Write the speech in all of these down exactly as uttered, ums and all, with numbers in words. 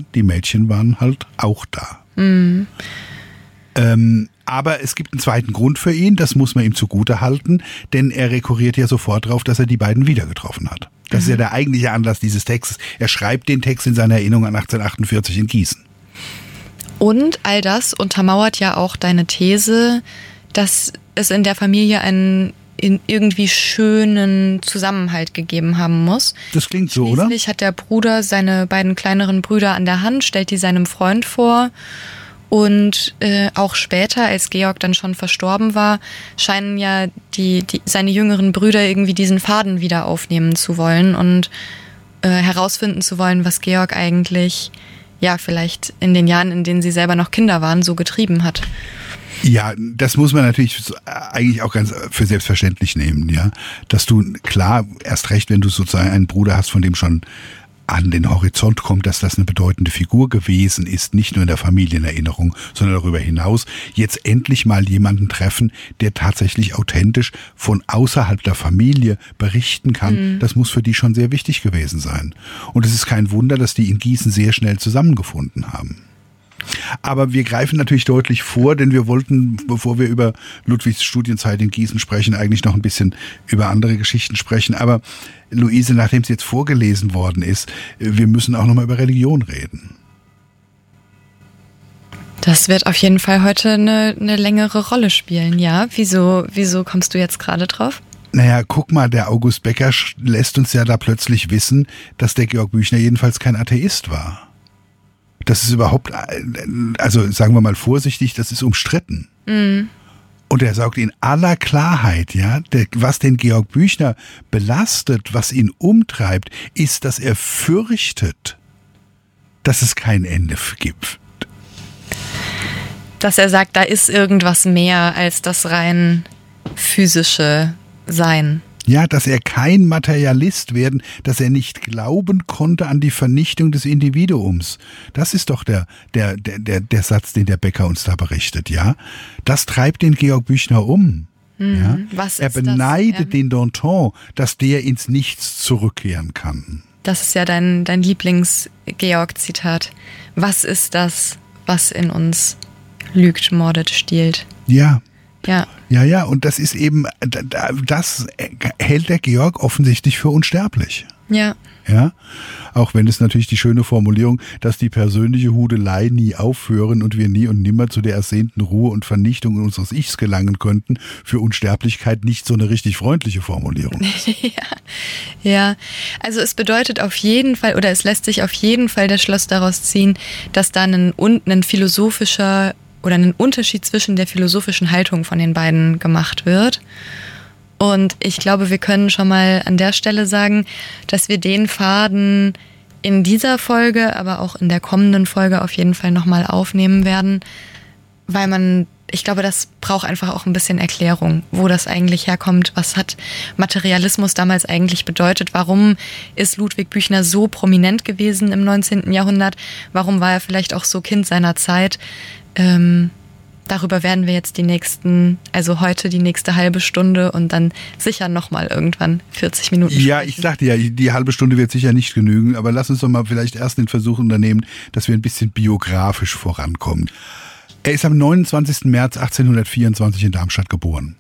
die Mädchen waren halt auch da. Mhm. Ähm, aber es gibt einen zweiten Grund für ihn, das muss man ihm zugute halten, denn er rekurriert ja sofort darauf, dass er die beiden wieder getroffen hat. Das mhm. ist ja der eigentliche Anlass dieses Textes. Er schreibt den Text in seiner Erinnerung an achtzehnhundertachtundvierzig in Gießen. Und all das untermauert ja auch deine These, dass es in der Familie einen in irgendwie schönen Zusammenhalt gegeben haben muss. Das klingt so, oder? Schließlich hat der Bruder seine beiden kleineren Brüder an der Hand, stellt die seinem Freund vor. Und äh, auch später, als Georg dann schon verstorben war, scheinen ja die, die, seine jüngeren Brüder irgendwie diesen Faden wieder aufnehmen zu wollen und äh, herausfinden zu wollen, was Georg eigentlich, ja, vielleicht in den Jahren, in denen sie selber noch Kinder waren, so getrieben hat. Ja, das muss man natürlich eigentlich auch ganz für selbstverständlich nehmen, ja. Dass du, klar, erst recht, wenn du sozusagen einen Bruder hast, von dem schon an den Horizont kommt, dass das eine bedeutende Figur gewesen ist, nicht nur in der Familienerinnerung, sondern darüber hinaus, jetzt endlich mal jemanden treffen, der tatsächlich authentisch von außerhalb der Familie berichten kann, mhm. das muss für die schon sehr wichtig gewesen sein. Und es ist kein Wunder, dass die in Gießen sehr schnell zusammengefunden haben. Aber wir greifen natürlich deutlich vor, denn wir wollten, bevor wir über Ludwigs Studienzeit in Gießen sprechen, eigentlich noch ein bisschen über andere Geschichten sprechen. Aber Luise, nachdem es jetzt vorgelesen worden ist, wir müssen auch nochmal über Religion reden. Das wird auf jeden Fall heute eine, eine längere Rolle spielen, ja? Wieso, wieso kommst du jetzt gerade drauf? Naja, guck mal, der August Becker lässt uns ja da plötzlich wissen, dass der Georg Büchner jedenfalls kein Atheist war. Das ist überhaupt, also sagen wir mal vorsichtig, das ist umstritten. Mhm. Und er sagt in aller Klarheit, ja, der, was den Georg Büchner belastet, was ihn umtreibt, ist, dass er fürchtet, dass es kein Ende gibt. Dass er sagt, da ist irgendwas mehr als das rein physische Sein. Ja, dass er kein Materialist werden, dass er nicht glauben konnte an die Vernichtung des Individuums. Das ist doch der, der, der, der, der Satz, den der Becker uns da berichtet, ja. Das treibt den Georg Büchner um. Mhm. Ja? Was er ist beneidet das? den Danton, dass der ins Nichts zurückkehren kann. Das ist ja dein, dein Lieblings-Georg-Zitat. Was ist das, was in uns lügt, mordet, stiehlt? Ja. Ja. Ja, ja, und das ist eben, das hält der Georg offensichtlich für unsterblich. Ja. Ja, auch wenn es natürlich die schöne Formulierung, dass die persönliche Hudelei nie aufhören und wir nie und nimmer zu der ersehnten Ruhe und Vernichtung unseres Ichs gelangen könnten, für Unsterblichkeit nicht so eine richtig freundliche Formulierung ist. Ja, ja, also es bedeutet auf jeden Fall, oder es lässt sich auf jeden Fall das Schluss daraus ziehen, dass da ein, ein philosophischer oder einen Unterschied zwischen der philosophischen Haltung von den beiden gemacht wird. Und ich glaube, wir können schon mal an der Stelle sagen, dass wir den Faden in dieser Folge, aber auch in der kommenden Folge auf jeden Fall nochmal aufnehmen werden, weil man, ich glaube, das braucht einfach auch ein bisschen Erklärung, wo das eigentlich herkommt. Was hat Materialismus damals eigentlich bedeutet? Warum ist Ludwig Büchner so prominent gewesen im neunzehnten Jahrhundert? Warum war er vielleicht auch so Kind seiner Zeit? Ähm, darüber werden wir jetzt die nächsten, also heute die nächste halbe Stunde und dann sicher nochmal irgendwann vierzig Minuten sprechen. Ja, ich sagte ja, die halbe Stunde wird sicher nicht genügen, aber lass uns doch mal vielleicht erst den Versuch unternehmen, dass wir ein bisschen biografisch vorankommen. Er ist am neunundzwanzigsten März achtzehnhundertvierundzwanzig in Darmstadt geboren.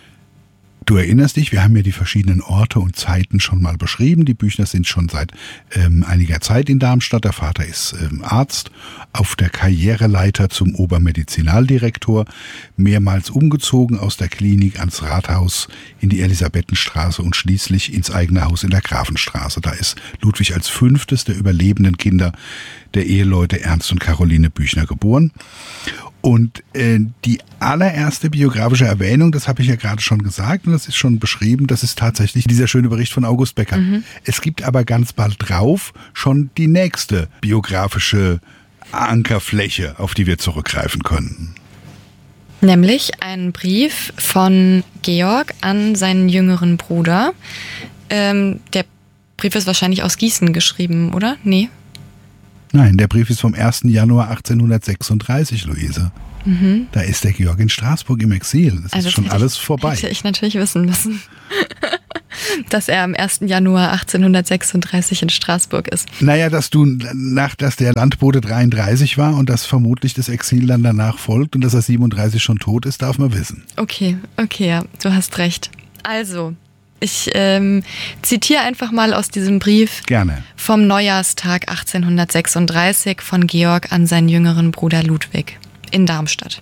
Du erinnerst dich, wir haben ja die verschiedenen Orte und Zeiten schon mal beschrieben. Die Büchner sind schon seit ähm, einiger Zeit in Darmstadt. Der Vater ist ähm, Arzt, auf der Karriereleiter zum Obermedizinaldirektor, mehrmals umgezogen aus der Klinik ans Rathaus in die Elisabethenstraße und schließlich ins eigene Haus in der Grafenstraße. Da ist Ludwig als fünftes der überlebenden Kinder der Eheleute Ernst und Caroline Büchner geboren. Und äh, die allererste biografische Erwähnung, das habe ich ja gerade schon gesagt und das ist schon beschrieben, das ist tatsächlich dieser schöne Bericht von August Becker. Mhm. Es gibt aber ganz bald drauf schon die nächste biografische Ankerfläche, auf die wir zurückgreifen können. Nämlich ein Brief von Georg an seinen jüngeren Bruder. Ähm, der Brief ist wahrscheinlich aus Gießen geschrieben, oder? Nee. Nein, der Brief ist vom ersten Januar achtzehnhundertsechsunddreißig, Luise. Mhm. Da ist der Georg in Straßburg im Exil. Das also ist schon alles vorbei. Hätte ich natürlich wissen müssen. dass er am ersten Januar achtzehnhundertsechsunddreißig in Straßburg ist. Naja, dass du nach, dass der Landbote dreiunddreißig war und dass vermutlich das Exil dann danach folgt und dass er siebenunddreißig schon tot ist, darf man wissen. Okay, okay, ja, du hast recht. Also, ich ähm, zitiere einfach mal aus diesem Brief. Gerne. Vom Neujahrstag achtzehnhundertsechsunddreißig von Georg an seinen jüngeren Bruder Ludwig in Darmstadt.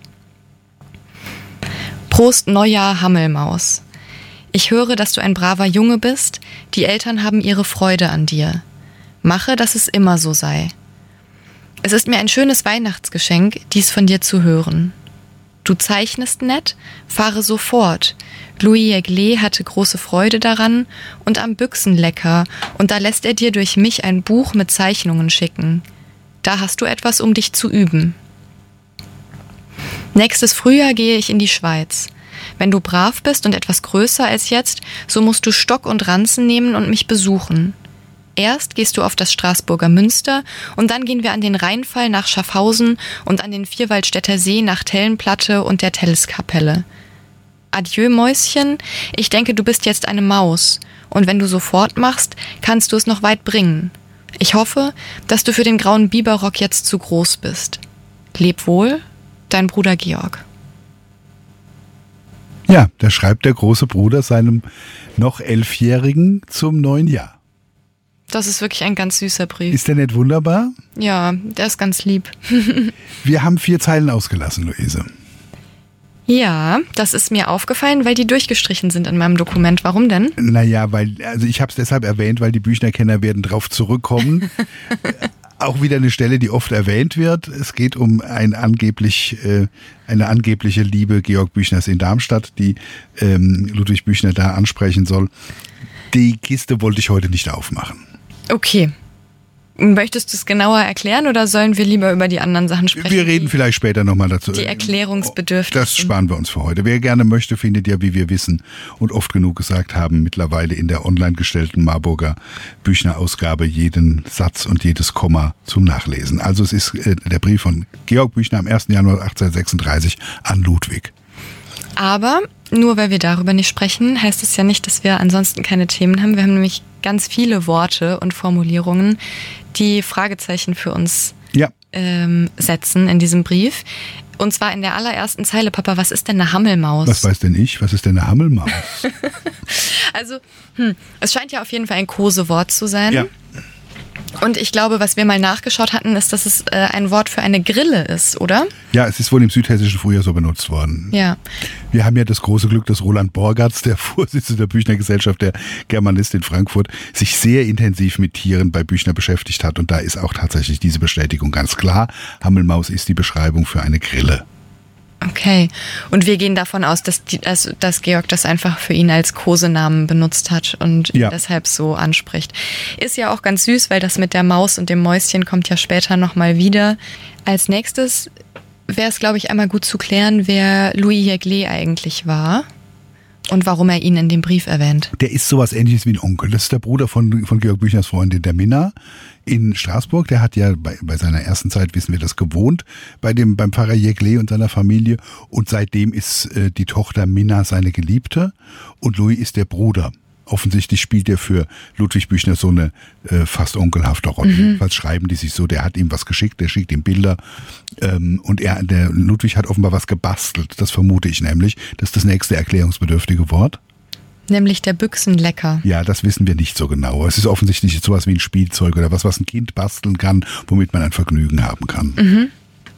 Prost Neujahr, Hammelmaus. Ich höre, dass du ein braver Junge bist. Die Eltern haben ihre Freude an dir. Mache, dass es immer so sei. Es ist mir ein schönes Weihnachtsgeschenk, dies von dir zu hören. Du zeichnest nett, fahre sofort. Louis Jeglet hatte große Freude daran und am Büchsenlecker, und da lässt er dir durch mich ein Buch mit Zeichnungen schicken. Da hast du etwas, um dich zu üben. Nächstes Frühjahr gehe ich in die Schweiz. Wenn du brav bist und etwas größer als jetzt, so musst du Stock und Ranzen nehmen und mich besuchen. Erst gehst du auf das Straßburger Münster und dann gehen wir an den Rheinfall nach Schaffhausen und an den Vierwaldstätter See nach Tellenplatte und der Telleskapelle. Adieu, Mäuschen, ich denke, du bist jetzt eine Maus und wenn du so fortmachst, kannst du es noch weit bringen. Ich hoffe, dass du für den grauen Biberrock jetzt zu groß bist. Leb wohl, dein Bruder Georg. Ja, da schreibt der große Bruder seinem noch Elfjährigen zum neuen Jahr. Das ist wirklich ein ganz süßer Brief. Ist der nicht wunderbar? Ja, der ist ganz lieb. Wir haben vier Zeilen ausgelassen, Luise. Ja, das ist mir aufgefallen, weil die durchgestrichen sind in meinem Dokument. Warum denn? Naja, weil, also ich habe es deshalb erwähnt, weil die Büchnerkenner werden drauf zurückkommen. Auch wieder eine Stelle, die oft erwähnt wird. Es geht um ein angeblich, äh, eine angebliche Liebe Georg Büchners in Darmstadt, die ähm, Ludwig Büchner da ansprechen soll. Die Kiste wollte ich heute nicht aufmachen. Okay. Möchtest du es genauer erklären oder sollen wir lieber über die anderen Sachen sprechen? Wir reden vielleicht später nochmal dazu. Die erklärungsbedürftig sind. Das sparen wir uns für heute. Wer gerne möchte, findet ja, wie wir wissen und oft genug gesagt haben, mittlerweile in der online gestellten Marburger Büchner-Ausgabe jeden Satz und jedes Komma zum Nachlesen. Also es ist äh, der Brief von Georg Büchner am ersten Januar achtzehnhundertsechsunddreißig an Ludwig. Aber nur weil wir darüber nicht sprechen, heißt es ja nicht, dass wir ansonsten keine Themen haben. Wir haben nämlich ganz viele Worte und Formulierungen, die Fragezeichen für uns ja. ähm, setzen in diesem Brief. Und zwar in der allerersten Zeile, Papa, was ist denn eine Hammelmaus? Was weiß denn ich? Was ist denn eine Hammelmaus? Also, hm, es scheint ja auf jeden Fall ein Kosewort zu sein. Ja. Und ich glaube, was wir mal nachgeschaut hatten, ist, dass es äh, ein Wort für eine Grille ist, oder? Ja, es ist wohl im Südhessischen früher so benutzt worden. Ja. Wir haben ja das große Glück, dass Roland Borgatz, der Vorsitzende der Büchner Gesellschaft, der Germanist in Frankfurt, sich sehr intensiv mit Tieren bei Büchner beschäftigt hat. Und da ist auch tatsächlich diese Bestätigung ganz klar. Hammelmaus ist die Beschreibung für eine Grille. Okay. Und wir gehen davon aus, dass, die, dass, dass Georg das einfach für ihn als Kosenamen benutzt hat und ihn ja. deshalb so anspricht. Ist ja auch ganz süß, weil das mit der Maus und dem Mäuschen kommt ja später nochmal wieder. Als nächstes wäre es, glaube ich, einmal gut zu klären, wer Louis Jeglet eigentlich war und warum er ihn in dem Brief erwähnt. Der ist sowas Ähnliches wie ein Onkel. Das ist der Bruder von, von Georg Büchners Freundin, der Minna in Straßburg. Der hat ja bei, bei seiner ersten Zeit, wissen wir das, gewohnt bei dem, beim Pfarrer Jeglet und seiner Familie. Und seitdem ist äh, die Tochter Minna seine Geliebte und Louis ist der Bruder. Offensichtlich spielt er für Ludwig Büchner so eine äh, fast onkelhafte Rolle. Mhm. Jedenfalls schreiben die sich so, der hat ihm was geschickt, der schickt ihm Bilder. Ähm, und er, der Ludwig hat offenbar was gebastelt. Das vermute ich nämlich. Das ist das nächste erklärungsbedürftige Wort. Nämlich der Büchsenlecker. Ja, das wissen wir nicht so genau. Es ist offensichtlich sowas wie ein Spielzeug oder was, was ein Kind basteln kann, womit man ein Vergnügen haben kann. Mhm.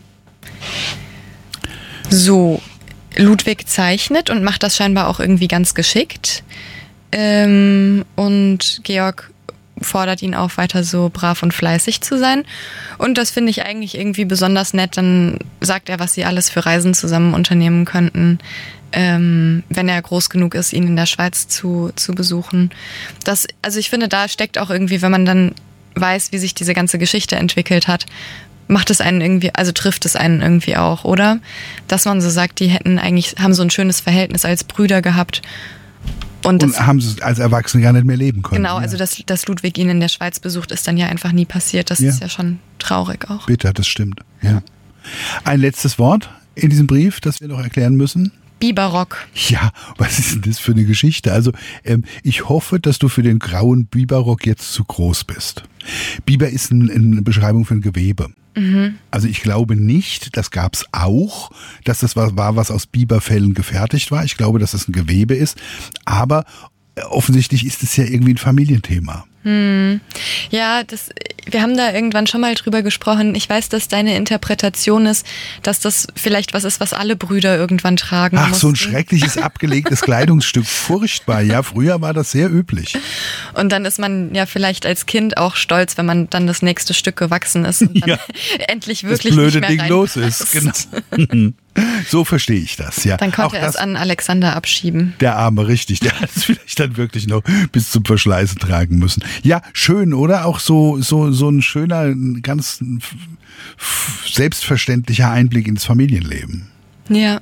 So, Ludwig zeichnet und macht das scheinbar auch irgendwie ganz geschickt. Ähm, und Georg fordert ihn auf, weiter so brav und fleißig zu sein. Und das finde ich eigentlich irgendwie besonders nett. Dann sagt er, was sie alles für Reisen zusammen unternehmen könnten, ähm, wenn er groß genug ist, ihn in der Schweiz zu, zu besuchen. Das, also ich finde, da steckt auch irgendwie, wenn man dann weiß, wie sich diese ganze Geschichte entwickelt hat, macht es einen irgendwie, also trifft es einen irgendwie auch, oder? Dass man so sagt, die hätten eigentlich, haben so ein schönes Verhältnis als Brüder gehabt. Und, das, und haben sie als Erwachsene gar nicht mehr leben können. Genau, ja. also dass, dass Ludwig ihn in der Schweiz besucht, ist dann ja einfach nie passiert. Das ja. ist ja schon traurig auch. Bitter, das stimmt. Ja. Ein letztes Wort in diesem Brief, das wir noch erklären müssen. Biberrock. Ja, was ist denn das für eine Geschichte? Also ähm, ich hoffe, dass du für den grauen Biberrock jetzt zu groß bist. Biber ist ein, eine Beschreibung für ein Gewebe. Mhm. Also ich glaube nicht, das gab es auch, dass das war, war, was aus Biberfellen gefertigt war. Ich glaube, dass das ein Gewebe ist. Aber offensichtlich ist es ja irgendwie ein Familienthema. Hm. Ja, das, wir haben da irgendwann schon mal drüber gesprochen. Ich weiß, dass deine Interpretation ist, dass das vielleicht was ist, was alle Brüder irgendwann tragen Ach, mussten. so ein schreckliches, abgelegtes Kleidungsstück. Furchtbar. Ja, früher war das sehr üblich. Und dann ist man ja vielleicht als Kind auch stolz, wenn man dann das nächste Stück gewachsen ist und dann ja, endlich wirklich das blöde nicht mehr Ding los ist. Genau. So verstehe ich das, ja. Dann konnte auch er es an Alexander abschieben. Der Arme, richtig. Der hat es vielleicht dann wirklich noch bis zum Verschleißen tragen müssen. Ja, schön, oder? Auch so, so, so ein schöner, ganz selbstverständlicher Einblick ins Familienleben. Ja.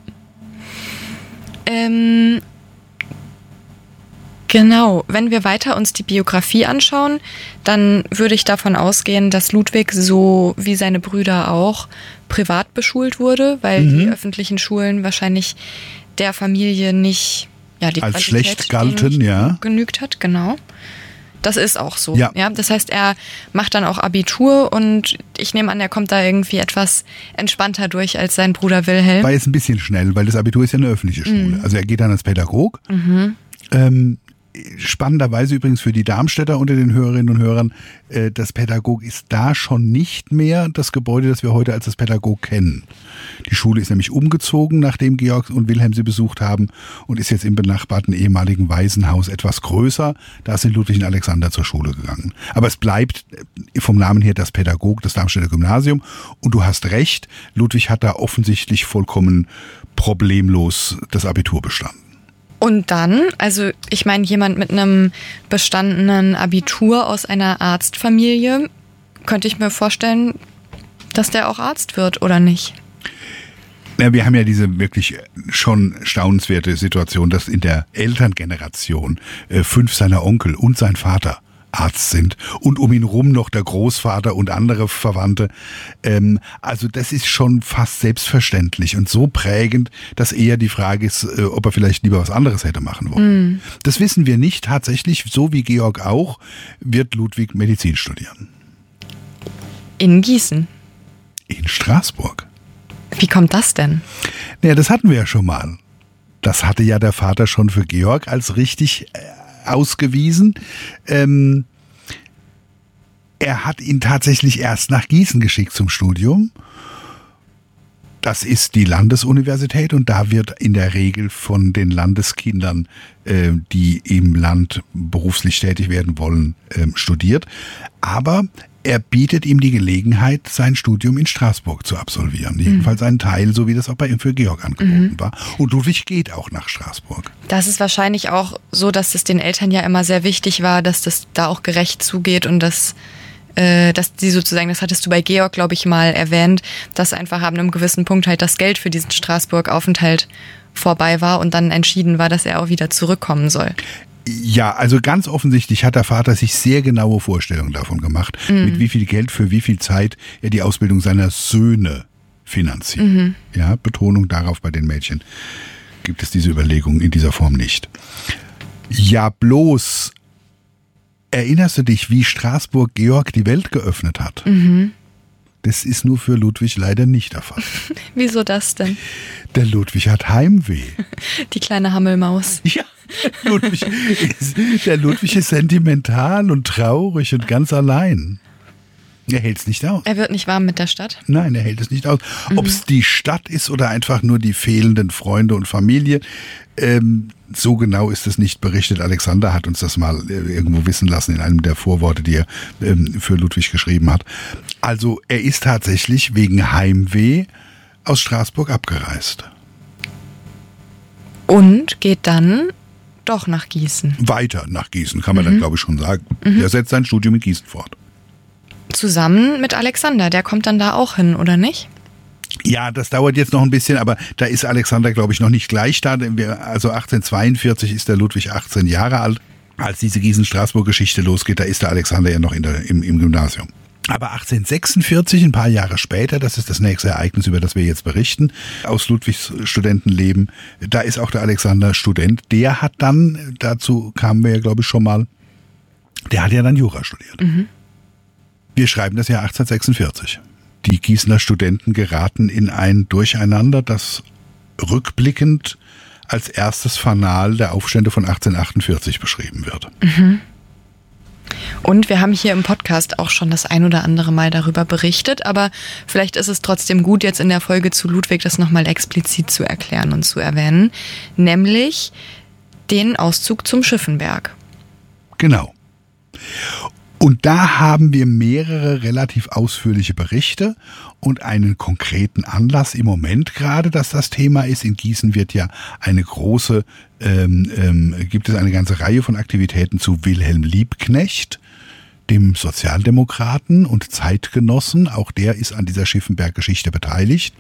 Ähm, genau. Wenn wir weiter uns die Biografie anschauen, dann würde ich davon ausgehen, dass Ludwig so wie seine Brüder auch privat beschult wurde, weil mhm. die öffentlichen Schulen wahrscheinlich der Familie nicht, ja, die als Qualität schlecht galten, ja, genügt hat, genau. Das ist auch so. Ja. Ja, das heißt, er macht dann auch Abitur und ich nehme an, er kommt da irgendwie etwas entspannter durch als sein Bruder Wilhelm. War jetzt ein bisschen schnell, weil das Abitur ist ja eine öffentliche Schule. Mhm. Also er geht dann als Pädagog. Mhm. Ähm, Spannenderweise übrigens für die Darmstädter unter den Hörerinnen und Hörern, äh, das Pädagog ist da schon nicht mehr das Gebäude, das wir heute als das Pädagog kennen. Die Schule ist nämlich umgezogen, nachdem Georg und Wilhelm sie besucht haben und ist jetzt im benachbarten ehemaligen Waisenhaus etwas größer. Da sind Ludwig und Alexander zur Schule gegangen. Aber es bleibt vom Namen her das Pädagog, das Darmstädter Gymnasium. Und du hast recht, Ludwig hat da offensichtlich vollkommen problemlos das Abitur bestanden. Und dann, also ich meine, jemand mit einem bestandenen Abitur aus einer Arztfamilie, könnte ich mir vorstellen, dass der auch Arzt wird, oder nicht? Ja, wir haben ja diese wirklich schon staunenswerte Situation, dass in der Elterngeneration äh, fünf seiner Onkel und sein Vater Arzt sind und um ihn rum noch der Großvater und andere Verwandte. Ähm, also das ist schon fast selbstverständlich und so prägend, dass eher die Frage ist, äh, ob er vielleicht lieber was anderes hätte machen wollen. Mm. Das wissen wir nicht. Tatsächlich, so wie Georg auch, wird Ludwig Medizin studieren. In Gießen? In Straßburg. Wie kommt das denn? Naja, das hatten wir ja schon mal. Das hatte ja der Vater schon für Georg als richtig äh, ausgewiesen. Ähm, er hat ihn tatsächlich erst nach Gießen geschickt zum Studium. Das ist die Landesuniversität und da wird in der Regel von den Landeskindern, äh, die im Land beruflich tätig werden wollen, äh, studiert. Aber er bietet ihm die Gelegenheit, sein Studium in Straßburg zu absolvieren. Mhm. Jedenfalls einen Teil, so wie das auch bei ihm für Georg angeboten mhm. war. Und Ludwig geht auch nach Straßburg. Das ist wahrscheinlich auch so, dass es den Eltern ja immer sehr wichtig war, dass das da auch gerecht zugeht und dass, äh, dass sie sozusagen, das hattest du bei Georg, glaube ich, mal erwähnt, dass einfach ab einem gewissen Punkt halt das Geld für diesen Straßburg-Aufenthalt vorbei war und dann entschieden war, dass er auch wieder zurückkommen soll. Ja, also ganz offensichtlich hat der Vater sich sehr genaue Vorstellungen davon gemacht, mhm. mit wie viel Geld für wie viel Zeit er die Ausbildung seiner Söhne finanziert. Mhm. Ja, Betonung darauf bei den Mädchen gibt es diese Überlegung in dieser Form nicht. Ja, bloß erinnerst du dich, wie Straßburg Georg die Welt geöffnet hat? Mhm. Das ist nur für Ludwig leider nicht der Fall. Wieso das denn? Der Ludwig hat Heimweh. Die kleine Hammelmaus. Ja. Ludwig ist, der Ludwig ist sentimental und traurig und ganz allein. Er hält es nicht aus. Er wird nicht warm mit der Stadt? Nein, er hält es nicht aus. Mhm. Ob es die Stadt ist oder einfach nur die fehlenden Freunde und Familie, ähm, so genau ist es nicht berichtet. Alexander hat uns das mal äh, irgendwo wissen lassen in einem der Vorworte, die er ähm, für Ludwig geschrieben hat. Also er ist tatsächlich wegen Heimweh aus Straßburg abgereist. Und geht dann doch nach Gießen. Weiter nach Gießen, kann man mhm. dann glaube ich schon sagen. Mhm. Er setzt sein Studium in Gießen fort. Zusammen mit Alexander, der kommt dann da auch hin, oder nicht? Ja, das dauert jetzt noch ein bisschen, aber da ist Alexander, glaube ich, noch nicht gleich da. Also achtzehnhundertzweiundvierzig ist der Ludwig achtzehn Jahre alt. Als diese Gießen-Straßburg-Geschichte losgeht, da ist der Alexander ja noch in der, im, im Gymnasium. Aber achtzehnhundertsechsundvierzig, ein paar Jahre später, das ist das nächste Ereignis, über das wir jetzt berichten, aus Ludwigs Studentenleben, da ist auch der Alexander Student. Der hat dann, dazu kamen wir ja glaube ich schon mal, der hat ja dann Jura studiert. Mhm. Wir schreiben das Jahr achtzehnhundertsechsundvierzig. Die Gießener Studenten geraten in ein Durcheinander, das rückblickend als erstes Fanal der Aufstände von achtzehnhundertachtundvierzig beschrieben wird. Mhm. Und wir haben hier im Podcast auch schon das ein oder andere Mal darüber berichtet, aber vielleicht ist es trotzdem gut, jetzt in der Folge zu Ludwig das nochmal explizit zu erklären und zu erwähnen, nämlich den Auszug zum Schiffenberg. Genau. Und da haben wir mehrere relativ ausführliche Berichte und einen konkreten Anlass im Moment gerade, dass das Thema ist. In Gießen wird ja eine große, ähm, ähm, gibt es eine ganze Reihe von Aktivitäten zu Wilhelm Liebknecht, dem Sozialdemokraten und Zeitgenossen. Auch der ist an dieser Schiffenberg-Geschichte beteiligt.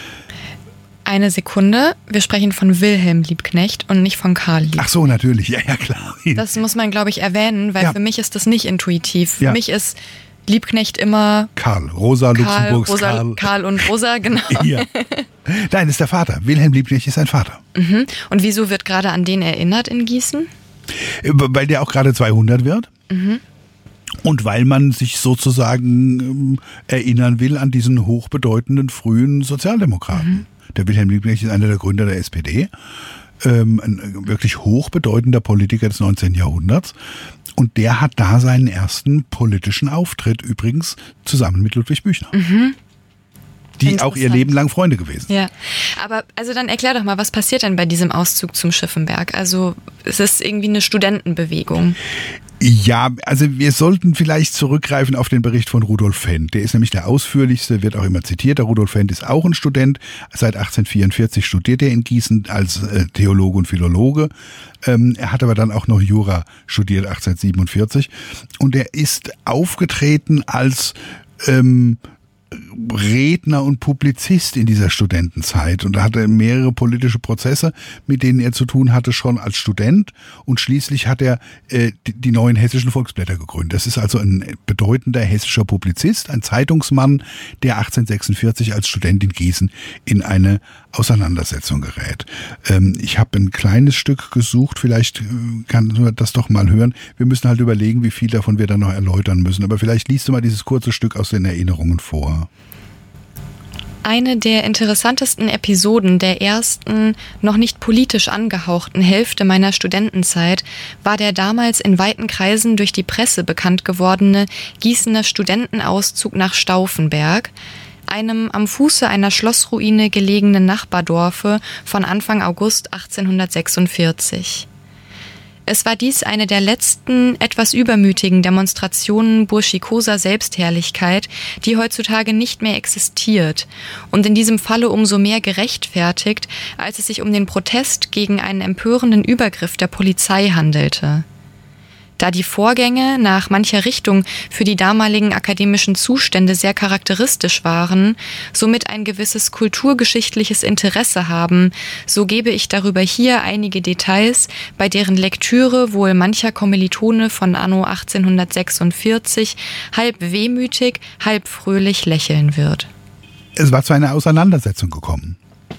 Eine Sekunde, wir sprechen von Wilhelm Liebknecht und nicht von Karl Liebknecht. Ach so, natürlich, ja, ja, klar. Das muss man, glaube ich, erwähnen, weil ja. für mich ist das nicht intuitiv. Für ja. mich ist Liebknecht immer Karl, Rosa Karl, Luxemburgs Rosa, Karl. Karl und Rosa, genau. Ja. Nein, ist der Vater. Wilhelm Liebknecht ist sein Vater. Mhm. Und wieso wird gerade an den erinnert in Gießen? Weil der auch gerade zweihundert wird. Mhm. Und weil man sich sozusagen ähm, erinnern will an diesen hochbedeutenden frühen Sozialdemokraten. Mhm. Der Wilhelm Liebknecht ist einer der Gründer der S P D, ähm, ein wirklich hochbedeutender Politiker des neunzehnten Jahrhunderts. Und der hat da seinen ersten politischen Auftritt übrigens zusammen mit Ludwig Büchner. Mhm. Die auch ihr Leben lang Freunde gewesen sind. Ja, aber also dann erklär doch mal, was passiert denn bei diesem Auszug zum Schiffenberg? Also es ist irgendwie eine Studentenbewegung. Ja, also wir sollten vielleicht zurückgreifen auf den Bericht von Rudolf Fendt. Der ist nämlich der ausführlichste, wird auch immer zitiert. Der Rudolf Fendt ist auch ein Student. Seit achtzehnhundertvierundvierzig studiert er in Gießen als äh, Theologe und Philologe. Ähm, er hat aber dann auch noch Jura studiert, achtzehnhundertsiebenundvierzig. Und er ist aufgetreten als ähm, Redner und Publizist in dieser Studentenzeit und da hatte er mehrere politische Prozesse, mit denen er zu tun hatte, schon als Student, und schließlich hat er äh, die, die neuen hessischen Volksblätter gegründet. Das ist also ein bedeutender hessischer Publizist, ein Zeitungsmann, der achtzehnhundertsechsundvierzig als Student in Gießen in eine Auseinandersetzung gerät. Ähm, ich habe ein kleines Stück gesucht, vielleicht kann man das doch mal hören. Wir müssen halt überlegen, wie viel davon wir dann noch erläutern müssen, aber vielleicht liest du mal dieses kurze Stück aus den Erinnerungen vor. Eine der interessantesten Episoden der ersten, noch nicht politisch angehauchten Hälfte meiner Studentenzeit war der damals in weiten Kreisen durch die Presse bekannt gewordene Gießener Studentenauszug nach Stauffenberg, einem am Fuße einer Schlossruine gelegenen Nachbardorfe von Anfang August achtzehnhundertsechsundvierzig. Es war dies eine der letzten, etwas übermütigen Demonstrationen burschikoser Selbstherrlichkeit, die heutzutage nicht mehr existiert und in diesem Falle umso mehr gerechtfertigt, als es sich um den Protest gegen einen empörenden Übergriff der Polizei handelte. Da die Vorgänge nach mancher Richtung für die damaligen akademischen Zustände sehr charakteristisch waren, somit ein gewisses kulturgeschichtliches Interesse haben, so gebe ich darüber hier einige Details, bei deren Lektüre wohl mancher Kommilitone von anno achtzehnhundertsechsundvierzig halb wehmütig, halb fröhlich lächeln wird. Es war zu einer Auseinandersetzung gekommen.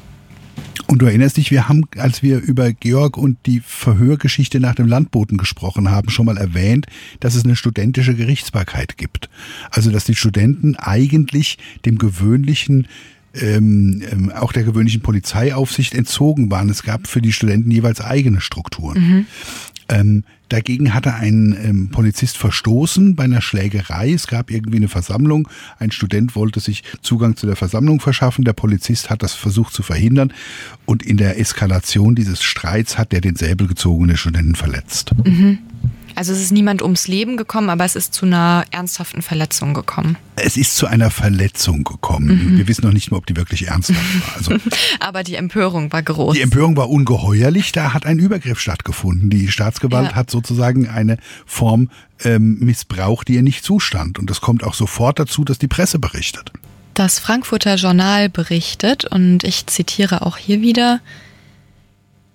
Und du erinnerst dich, wir haben, als wir über Georg und die Verhörgeschichte nach dem Landboten gesprochen haben, schon mal erwähnt, dass es eine studentische Gerichtsbarkeit gibt. Also dass die Studenten eigentlich dem gewöhnlichen, ähm, ähm, auch der gewöhnlichen Polizeiaufsicht entzogen waren. Es gab für die Studenten jeweils eigene Strukturen. Mhm. Ähm, dagegen hatte ein ähm, Polizist verstoßen bei einer Schlägerei. Es gab irgendwie eine Versammlung. Ein Student wollte sich Zugang zu der Versammlung verschaffen. Der Polizist hat das versucht zu verhindern. Und in der Eskalation dieses Streits hat der den Säbel gezogen und den Studenten verletzt. Mhm. Also es ist niemand ums Leben gekommen, aber es ist zu einer ernsthaften Verletzung gekommen. Es ist zu einer Verletzung gekommen. Mhm. Wir wissen noch nicht mal, ob die wirklich ernsthaft war. Also, aber die Empörung war groß. Die Empörung war ungeheuerlich. Da hat ein Übergriff stattgefunden. Die Staatsgewalt ja. hat sozusagen eine Form ähm, missbraucht, die ihr nicht zustand. Und das kommt auch sofort dazu, dass die Presse berichtet. Das Frankfurter Journal berichtet, und ich zitiere auch hier wieder: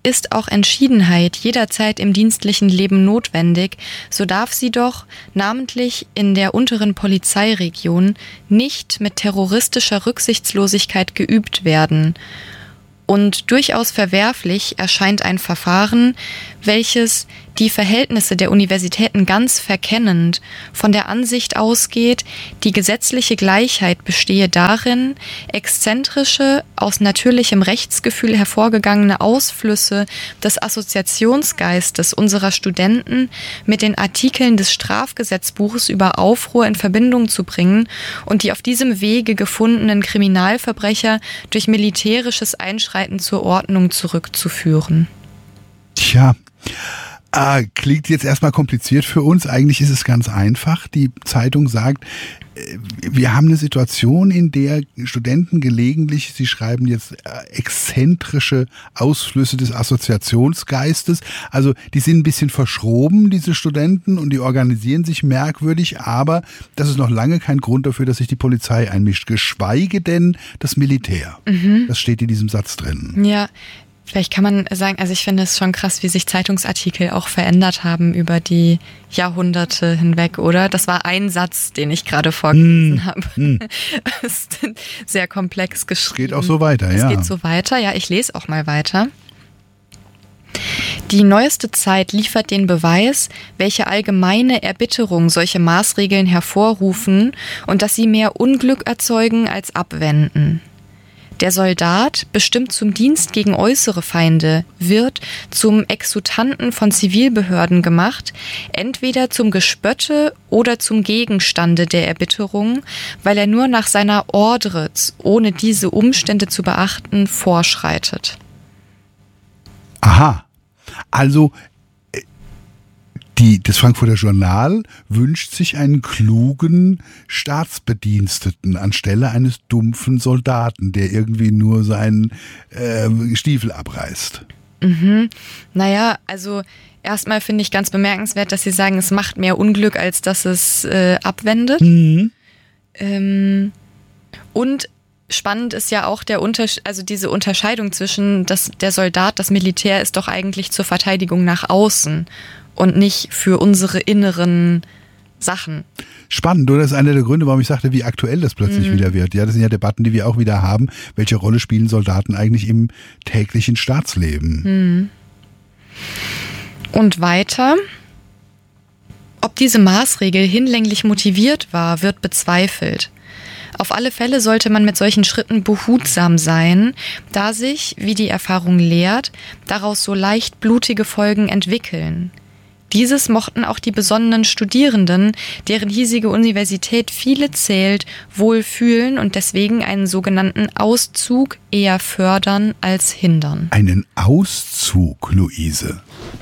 ist auch Entschiedenheit jederzeit im dienstlichen Leben notwendig, so darf sie doch, namentlich in der unteren Polizeiregion, nicht mit terroristischer Rücksichtslosigkeit geübt werden. Und durchaus verwerflich erscheint ein Verfahren, welches die Verhältnisse der Universitäten ganz verkennend von der Ansicht ausgeht, die gesetzliche Gleichheit bestehe darin, exzentrische, aus natürlichem Rechtsgefühl hervorgegangene Ausflüsse des Assoziationsgeistes unserer Studenten mit den Artikeln des Strafgesetzbuches über Aufruhr in Verbindung zu bringen und die auf diesem Wege gefundenen Kriminalverbrecher durch militärisches Einschreiten zur Ordnung zurückzuführen. Tja, äh, klingt jetzt erstmal kompliziert für uns. Eigentlich ist es ganz einfach. Die Zeitung sagt, äh, wir haben eine Situation, in der Studenten gelegentlich, sie schreiben jetzt äh, exzentrische Ausflüsse des Assoziationsgeistes. Also die sind ein bisschen verschroben, diese Studenten, und die organisieren sich merkwürdig. Aber das ist noch lange kein Grund dafür, dass sich die Polizei einmischt. Geschweige denn das Militär. Mhm. Das steht in diesem Satz drin. Ja. Vielleicht kann man sagen, also ich finde es schon krass, wie sich Zeitungsartikel auch verändert haben über die Jahrhunderte hinweg, oder? Das war ein Satz, den ich gerade vorgelesen mm, habe. Mm. Ist sehr komplex geschrieben. Es geht auch so weiter, es ja. Es geht so weiter, ja, ich lese auch mal weiter. Die neueste Zeit liefert den Beweis, welche allgemeine Erbitterung solche Maßregeln hervorrufen und dass sie mehr Unglück erzeugen als abwenden. Der Soldat, bestimmt zum Dienst gegen äußere Feinde, wird zum Exutanten von Zivilbehörden gemacht, entweder zum Gespötte oder zum Gegenstande der Erbitterung, weil er nur nach seiner Ordre, ohne diese Umstände zu beachten, vorschreitet. Aha, also Die, das Frankfurter Journal wünscht sich einen klugen Staatsbediensteten anstelle eines dumpfen Soldaten, der irgendwie nur seinen äh, Stiefel abreißt. Mhm. Naja, also erstmal finde ich ganz bemerkenswert, dass Sie sagen, es macht mehr Unglück, als dass es äh, abwendet. Mhm. Ähm, und spannend ist ja auch der Unterschied, also diese Unterscheidung zwischen das, der Soldat, das Militär ist doch eigentlich zur Verteidigung nach außen und nicht für unsere inneren Sachen. Spannend, oder? Das ist einer der Gründe, warum ich sagte, wie aktuell das plötzlich mhm. wieder wird. Ja, das sind ja Debatten, die wir auch wieder haben. Welche Rolle spielen Soldaten eigentlich im täglichen Staatsleben? Mhm. Und weiter. Ob diese Maßregel hinlänglich motiviert war, wird bezweifelt. Auf alle Fälle sollte man mit solchen Schritten behutsam sein, da sich, wie die Erfahrung lehrt, daraus so leicht blutige Folgen entwickeln. Dieses mochten auch die besonnenen Studierenden, deren hiesige Universität viele zählt, wohl fühlen und deswegen einen sogenannten Auszug eher fördern als hindern. Einen Auszug, Luise?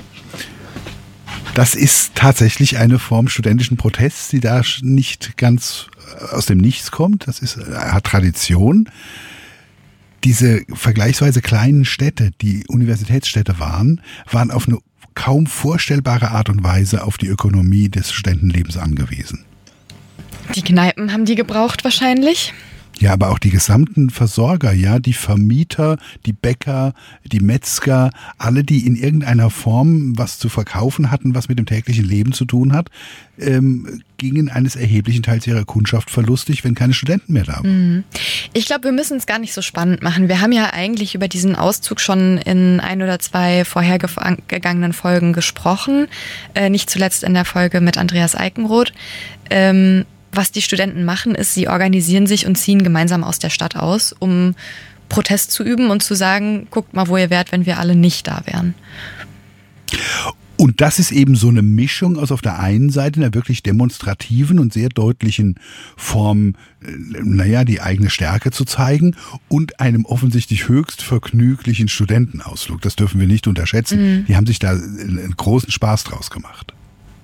Das ist tatsächlich eine Form studentischen Protests, die da nicht ganz aus dem Nichts kommt. Das ist, hat Tradition. Diese vergleichsweise kleinen Städte, die Universitätsstädte waren, waren auf eine kaum vorstellbare Art und Weise auf die Ökonomie des Studentenlebens angewiesen. Die Kneipen haben die gebraucht wahrscheinlich? Ja, aber auch die gesamten Versorger, ja, die Vermieter, die Bäcker, die Metzger, alle, die in irgendeiner Form was zu verkaufen hatten, was mit dem täglichen Leben zu tun hat, ähm, gingen eines erheblichen Teils ihrer Kundschaft verlustig, wenn keine Studenten mehr da waren. Ich glaube, wir müssen es gar nicht so spannend machen. Wir haben ja eigentlich über diesen Auszug schon in ein oder zwei vorhergegangenen Folgen gesprochen, äh, nicht zuletzt in der Folge mit Andreas Eikenroth. Ähm, Was die Studenten machen, ist, sie organisieren sich und ziehen gemeinsam aus der Stadt aus, um Protest zu üben und zu sagen, guckt mal, wo ihr wärt, wenn wir alle nicht da wären. Und das ist eben so eine Mischung aus auf der einen Seite einer wirklich demonstrativen und sehr deutlichen Form, naja, die eigene Stärke zu zeigen und einem offensichtlich höchst vergnüglichen Studentenausflug. Das dürfen wir nicht unterschätzen. Mhm. Die haben sich da einen großen Spaß draus gemacht.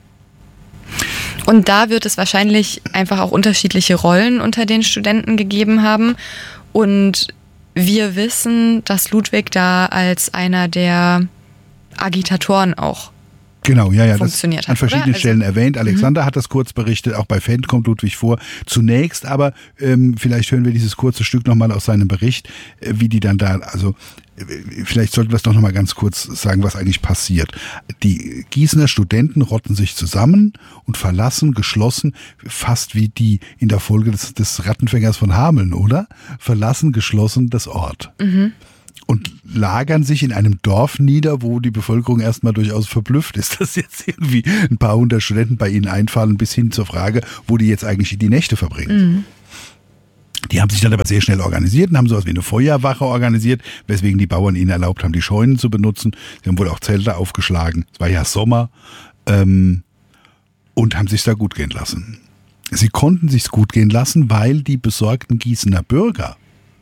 Und da wird es wahrscheinlich einfach auch unterschiedliche Rollen unter den Studenten gegeben haben. Und wir wissen, dass Ludwig da als einer der Agitatoren auch Genau, ja, ja, funktioniert das an hat, verschiedenen also, Stellen erwähnt. Alexander mhm. hat das kurz berichtet, auch bei Fendt kommt Ludwig vor. Zunächst aber, ähm, vielleicht hören wir dieses kurze Stück nochmal aus seinem Bericht, äh, wie die dann da, also äh, vielleicht sollten wir es doch nochmal ganz kurz sagen, was eigentlich passiert. Die Gießener Studenten rotten sich zusammen und verlassen geschlossen, fast wie die in der Folge des, des Rattenfängers von Hameln, oder? Verlassen geschlossen das Ort. Mhm. Und lagern sich in einem Dorf nieder, wo die Bevölkerung erstmal durchaus verblüfft ist, dass jetzt irgendwie ein paar hundert Studenten bei ihnen einfallen, bis hin zur Frage, wo die jetzt eigentlich die Nächte verbringen. Mhm. Die haben sich dann aber sehr schnell organisiert und haben sowas wie eine Feuerwache organisiert, weswegen die Bauern ihnen erlaubt haben, die Scheunen zu benutzen. Sie haben wohl auch Zelte aufgeschlagen. Es war ja Sommer ähm, und haben sich da gut gehen lassen. Sie konnten sich's gut gehen lassen, weil die besorgten Gießener Bürger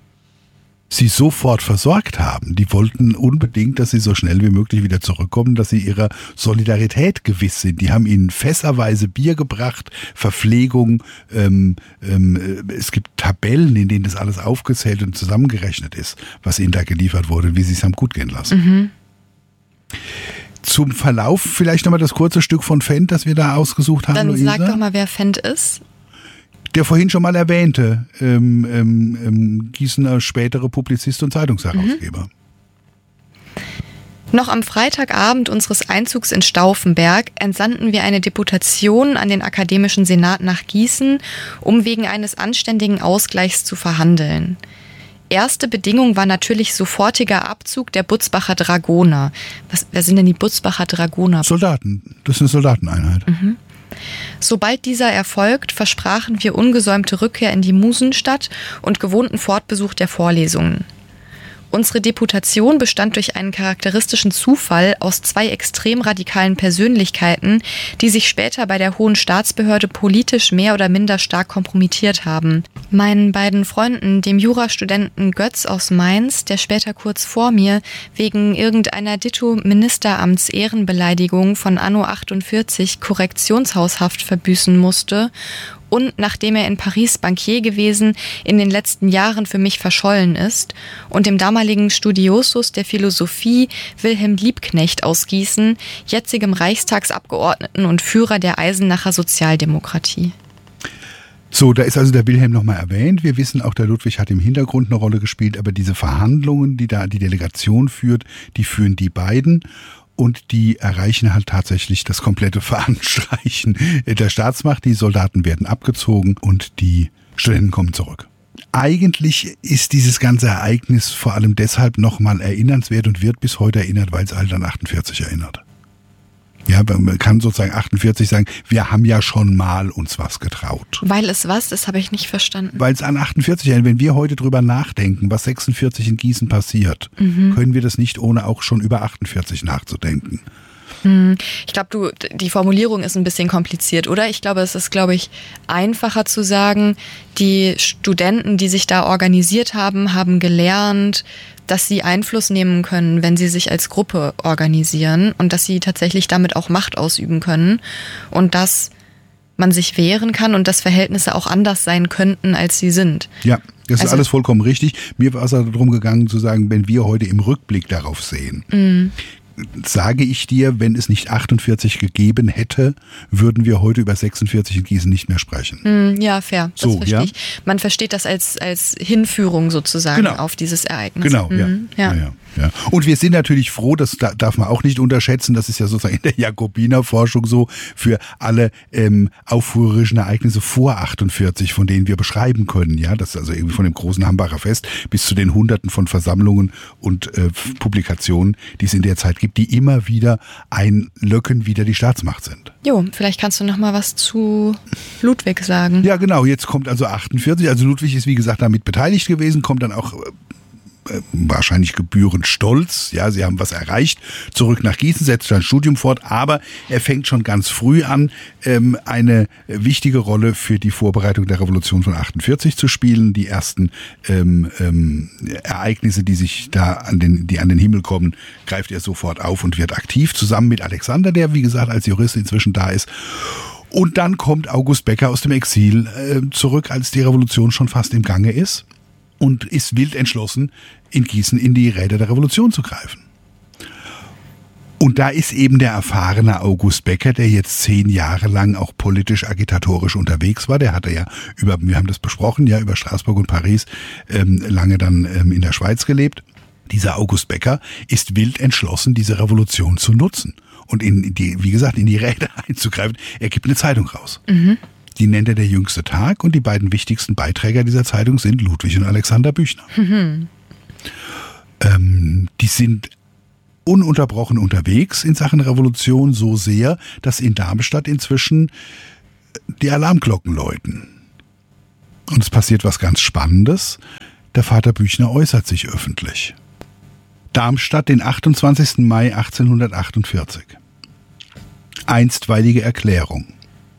sie sofort versorgt haben. Die wollten unbedingt, dass sie so schnell wie möglich wieder zurückkommen, dass sie ihrer Solidarität gewiss sind. Die haben ihnen fässerweise Bier gebracht, Verpflegung, ähm, ähm, es gibt Tabellen, in denen das alles aufgezählt und zusammengerechnet ist, was ihnen da geliefert wurde, wie sie es haben gut gehen lassen. Mhm. Zum Verlauf vielleicht nochmal das kurze Stück von Fendt, das wir da ausgesucht haben, Dann Luisa. Sag doch mal, wer Fendt ist. Der vorhin schon mal erwähnte ähm, ähm, ähm, Gießener spätere Publizist und Zeitungsherausgeber. Mhm. Noch am Freitagabend unseres Einzugs in Stauffenberg entsandten wir eine Deputation an den Akademischen Senat nach Gießen, um wegen eines anständigen Ausgleichs zu verhandeln. Erste Bedingung war natürlich sofortiger Abzug der Butzbacher Dragoner. Was, wer sind denn die Butzbacher Dragoner? Soldaten, das ist eine Soldateneinheit. Mhm. Sobald dieser erfolgt, versprachen wir ungesäumte Rückkehr in die Musenstadt und gewohnten Fortbesuch der Vorlesungen. Unsere Deputation bestand durch einen charakteristischen Zufall aus zwei extrem radikalen Persönlichkeiten, die sich später bei der Hohen Staatsbehörde politisch mehr oder minder stark kompromittiert haben. Meinen beiden Freunden, dem Jurastudenten Götz aus Mainz, der später kurz vor mir wegen irgendeiner Ditto-Ministeramts-Ehrenbeleidigung von Anno achtundvierzig Korrektionshaushaft verbüßen musste, und nachdem er in Paris Bankier gewesen, in den letzten Jahren für mich verschollen ist, und dem damaligen Studiosus der Philosophie Wilhelm Liebknecht aus Gießen, jetzigem Reichstagsabgeordneten und Führer der Eisenacher Sozialdemokratie. So, da ist also der Wilhelm nochmal erwähnt. Wir wissen auch, der Ludwig hat im Hintergrund eine Rolle gespielt, aber diese Verhandlungen, die da die Delegation führt, die führen die beiden. Und die erreichen halt tatsächlich das komplette Veranstreichen der Staatsmacht. Die Soldaten werden abgezogen und die Studenten kommen zurück. Eigentlich ist dieses ganze Ereignis vor allem deshalb nochmal erinnernswert und wird bis heute erinnert, weil es halt an achtundvierzig erinnert. Ja, man kann sozusagen achtundvierzig sagen, wir haben ja schon mal uns was getraut. Weil es was? Das habe ich nicht verstanden. Weil es an achtundvierzig erinnert. Wenn wir heute drüber nachdenken, was sechsundvierzig in Gießen passiert, mhm. können wir das nicht, ohne auch schon über achtundvierzig nachzudenken. Ich glaube, du, die Formulierung ist ein bisschen kompliziert, oder? Ich glaube, es ist, glaube ich, einfacher zu sagen, die Studenten, die sich da organisiert haben, haben gelernt, dass sie Einfluss nehmen können, wenn sie sich als Gruppe organisieren und dass sie tatsächlich damit auch Macht ausüben können und dass man sich wehren kann und dass Verhältnisse auch anders sein könnten, als sie sind. Ja, das ist also, alles vollkommen richtig. Mir war es also darum gegangen zu sagen, wenn wir heute im Rückblick darauf sehen, mhm. sage ich dir, wenn es nicht achtundvierzig gegeben hätte, würden wir heute über sechsundvierzig in Gießen nicht mehr sprechen. Ja, fair. Das so, verstehe ja? ich. Man versteht das als, als Hinführung sozusagen genau. auf dieses Ereignis. Genau, ja. Mhm, ja. Ja, ja, ja. Und wir sind natürlich froh, das darf man auch nicht unterschätzen, das ist ja sozusagen in der Jakobinerforschung so, für alle ähm, aufrührerischen Ereignisse vor achtundvierzig, von denen wir beschreiben können. Ja, das ist also irgendwie von dem großen Hambacher Fest bis zu den Hunderten von Versammlungen und äh, Publikationen, die es in der Zeit gibt, die immer wieder einlöcken, wieder die Staatsmacht sind. Jo, vielleicht kannst du noch mal was zu Ludwig sagen. Ja, genau, jetzt kommt also achtundvierzig, also Ludwig ist wie gesagt damit beteiligt gewesen, kommt dann auch äh, wahrscheinlich gebührend stolz, ja, sie haben was erreicht, zurück nach Gießen, setzt sein Studium fort, aber er fängt schon ganz früh an, ähm, eine wichtige Rolle für die Vorbereitung der Revolution von achtundvierzig zu spielen. Die ersten ähm, ähm, Ereignisse, die sich da an den, die an den Himmel kommen, greift er sofort auf und wird aktiv, zusammen mit Alexander, der wie gesagt als Jurist inzwischen da ist. Und dann kommt August Becker aus dem Exil äh, zurück, als die Revolution schon fast im Gange ist, und ist wild entschlossen, in Gießen in die Räder der Revolution zu greifen. Und da ist eben der erfahrene August Becker, der jetzt zehn Jahre lang auch politisch agitatorisch unterwegs war. Der hatte ja über, wir haben das besprochen, ja über Straßburg und Paris ähm, lange dann ähm, in der Schweiz gelebt. Dieser August Becker ist wild entschlossen, diese Revolution zu nutzen und in die, wie gesagt, in die Räder einzugreifen. Er gibt eine Zeitung raus. Mhm. Die nennt er Der jüngste Tag und die beiden wichtigsten Beiträger dieser Zeitung sind Ludwig und Alexander Büchner. Mhm. Ähm, die sind ununterbrochen unterwegs in Sachen Revolution, so sehr, dass in Darmstadt inzwischen die Alarmglocken läuten. Und es passiert was ganz Spannendes. Der Vater Büchner äußert sich öffentlich. Darmstadt, den achtundzwanzigsten Mai achtzehnhundertachtundvierzig. Einstweilige Erklärung.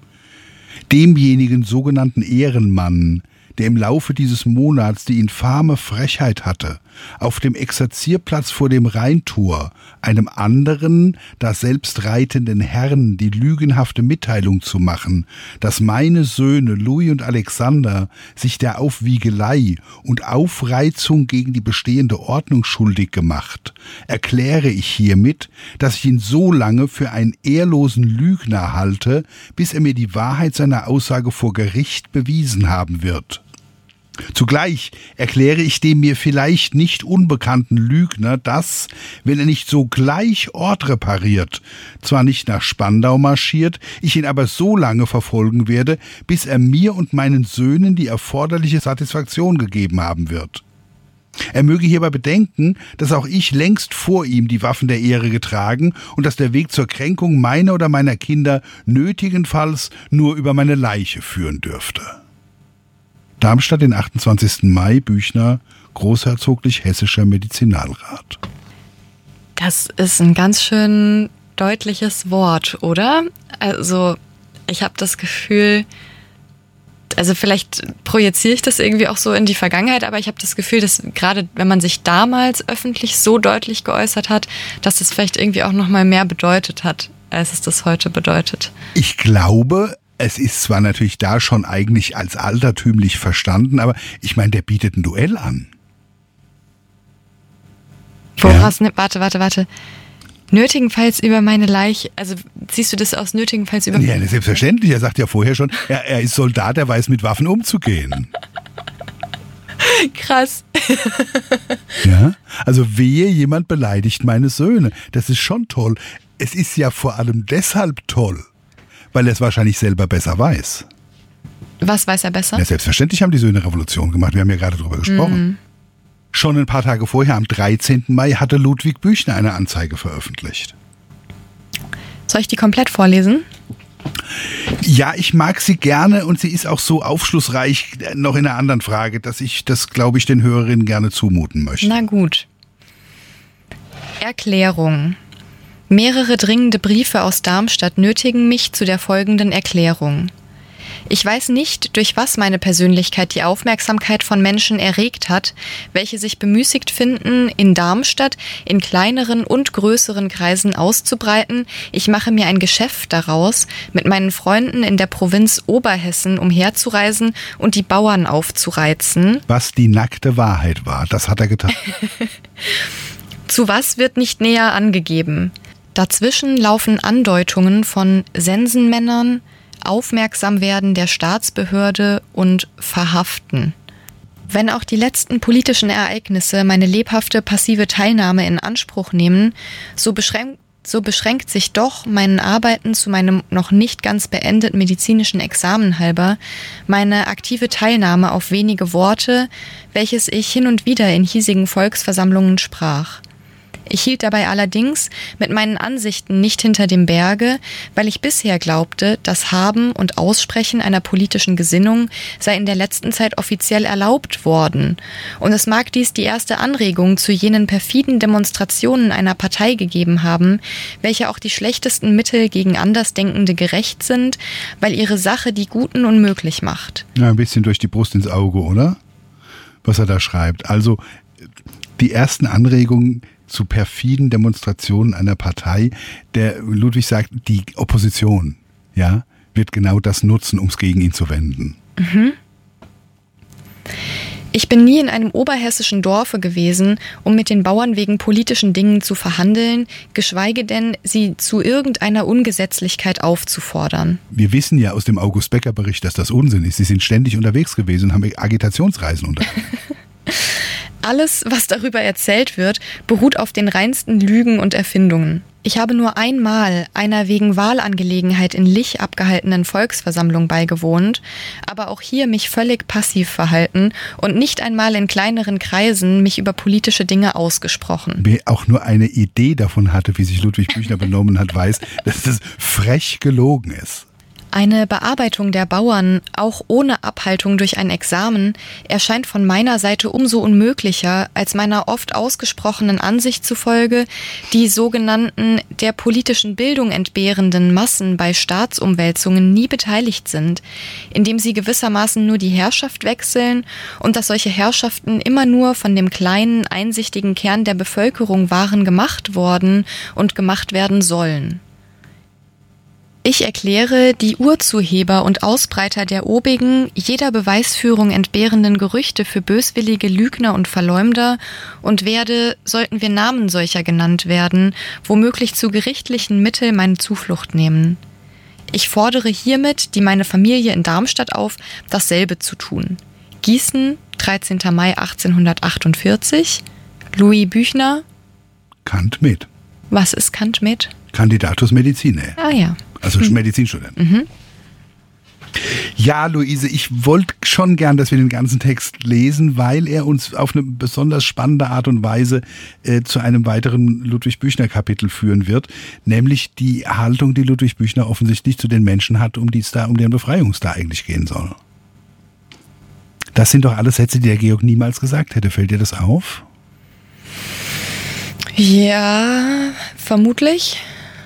Demjenigen sogenannten Ehrenmann, der im Laufe dieses Monats die infame Frechheit hatte, auf dem Exerzierplatz vor dem Rheintor einem anderen, daselbst reitenden Herrn die lügenhafte Mitteilung zu machen, dass meine Söhne Louis und Alexander sich der Aufwiegelei und Aufreizung gegen die bestehende Ordnung schuldig gemacht, erkläre ich hiermit, dass ich ihn so lange für einen ehrlosen Lügner halte, bis er mir die Wahrheit seiner Aussage vor Gericht bewiesen haben wird. Zugleich erkläre ich dem mir vielleicht nicht unbekannten Lügner, dass, wenn er nicht sogleich Ort repariert, zwar nicht nach Spandau marschiert, ich ihn aber so lange verfolgen werde, bis er mir und meinen Söhnen die erforderliche Satisfaktion gegeben haben wird. Er möge hierbei bedenken, dass auch ich längst vor ihm die Waffen der Ehre getragen und dass der Weg zur Kränkung meiner oder meiner Kinder nötigenfalls nur über meine Leiche führen dürfte. Darmstadt, den achtundzwanzigsten Mai, Büchner, großherzoglich-hessischer Medizinalrat. Das ist ein ganz schön deutliches Wort, oder? Also ich habe das Gefühl, also vielleicht projiziere ich das irgendwie auch so in die Vergangenheit, aber ich habe das Gefühl, dass gerade wenn man sich damals öffentlich so deutlich geäußert hat, dass das vielleicht irgendwie auch noch mal mehr bedeutet hat, als es das heute bedeutet. Ich glaube, es ist zwar natürlich da schon eigentlich als altertümlich verstanden, aber ich meine, der bietet ein Duell an. Woraus, ja. Warte, warte, warte. Nötigenfalls über meine Leiche, also ziehst du das aus nötigenfalls über... Ja, selbstverständlich, er sagt ja vorher schon, er, er ist Soldat, er weiß mit Waffen umzugehen. Krass. Ja, also wehe, jemand beleidigt meine Söhne. Das ist schon toll. Es ist ja vor allem deshalb toll, weil er es wahrscheinlich selber besser weiß. Was weiß er besser? Ja, selbstverständlich haben die Söhne Revolution gemacht. Wir haben ja gerade darüber gesprochen. Mhm. Schon ein paar Tage vorher, am dreizehnten Mai, hatte Ludwig Büchner eine Anzeige veröffentlicht. Soll ich die komplett vorlesen? Ja, ich mag sie gerne und sie ist auch so aufschlussreich, noch in einer anderen Frage, dass ich das, glaube ich, den Hörerinnen gerne zumuten möchte. Na gut. Erklärung. Mehrere dringende Briefe aus Darmstadt nötigen mich zu der folgenden Erklärung. Ich weiß nicht, durch was meine Persönlichkeit die Aufmerksamkeit von Menschen erregt hat, welche sich bemüßigt finden, in Darmstadt in kleineren und größeren Kreisen auszubreiten. Ich mache mir ein Geschäft daraus, mit meinen Freunden in der Provinz Oberhessen umherzureisen und die Bauern aufzureizen. Was die nackte Wahrheit war, das hat er getan. Zu was wird nicht näher angegeben. Dazwischen laufen Andeutungen von Sensenmännern, Aufmerksamwerden der Staatsbehörde und Verhaften. Wenn auch die letzten politischen Ereignisse meine lebhafte passive Teilnahme in Anspruch nehmen, so beschränkt, so beschränkt sich doch meinen Arbeiten zu meinem noch nicht ganz beendeten medizinischen Examen halber meine aktive Teilnahme auf wenige Worte, welches ich hin und wieder in hiesigen Volksversammlungen sprach. Ich hielt dabei allerdings mit meinen Ansichten nicht hinter dem Berge, weil ich bisher glaubte, das Haben und Aussprechen einer politischen Gesinnung sei in der letzten Zeit offiziell erlaubt worden. Und es mag dies die erste Anregung zu jenen perfiden Demonstrationen einer Partei gegeben haben, welche auch die schlechtesten Mittel gegen Andersdenkende gerecht sind, weil ihre Sache die Guten unmöglich macht. Ja, ein bisschen durch die Brust ins Auge, oder? Was er da schreibt. Also die ersten Anregungen zu perfiden Demonstrationen einer Partei. Der Ludwig sagt, die Opposition, ja, wird genau das nutzen, um es gegen ihn zu wenden. Mhm. Ich bin nie in einem oberhessischen Dorfe gewesen, um mit den Bauern wegen politischen Dingen zu verhandeln, geschweige denn, sie zu irgendeiner Ungesetzlichkeit aufzufordern. Wir wissen ja aus dem August-Becker-Bericht, dass das Unsinn ist. Sie sind ständig unterwegs gewesen und haben Agitationsreisen unternommen. Alles, was darüber erzählt wird, beruht auf den reinsten Lügen und Erfindungen. Ich habe nur einmal einer wegen Wahlangelegenheit in Lich abgehaltenen Volksversammlung beigewohnt, aber auch hier mich völlig passiv verhalten und nicht einmal in kleineren Kreisen mich über politische Dinge ausgesprochen. Wer auch nur eine Idee davon hatte, wie sich Ludwig Büchner benommen hat, weiß, dass das frech gelogen ist. Eine Bearbeitung der Bauern, auch ohne Abhaltung durch ein Examen, erscheint von meiner Seite umso unmöglicher, als meiner oft ausgesprochenen Ansicht zufolge die sogenannten der politischen Bildung entbehrenden Massen bei Staatsumwälzungen nie beteiligt sind, indem sie gewissermaßen nur die Herrschaft wechseln und dass solche Herrschaften immer nur von dem kleinen, einsichtigen Kern der Bevölkerung waren gemacht worden und gemacht werden sollen. Ich erkläre die Urzuheber und Ausbreiter der obigen, jeder Beweisführung entbehrenden Gerüchte für böswillige Lügner und Verleumder und werde, sollten wir Namen solcher genannt werden, womöglich zu gerichtlichen Mitteln meine Zuflucht nehmen. Ich fordere hiermit die meine Familie in Darmstadt auf, dasselbe zu tun. Gießen, dreizehnter Mai achtzehnhundertachtundvierzig, Louis Büchner. Kant med. Was ist Kant med? Candidatus Medicinae. Ah ja. Also hm. Medizinstudent. Mhm. Ja, Luise, ich wollte schon gern, dass wir den ganzen Text lesen, weil er uns auf eine besonders spannende Art und Weise äh, zu einem weiteren Ludwig Büchner-Kapitel führen wird, nämlich die Haltung, die Ludwig Büchner offensichtlich zu den Menschen hat, um die es da, um deren Befreiung es da eigentlich gehen soll. Das sind doch alles Sätze, die der Georg niemals gesagt hätte. Fällt dir das auf? Ja, vermutlich.